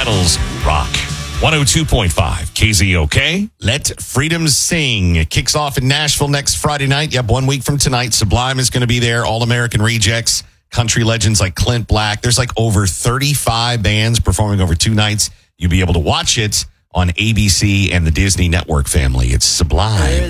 Battles rock. 102.5 KZOK. Let Freedom Sing. It kicks off in Nashville next Friday night. Yep, 1 week from tonight. Sublime is going to be there. All American Rejects. Country legends like Clint Black. There's like over 35 bands performing over 2 nights. You'll be able to watch it on ABC and the Disney Network family. It's Sublime.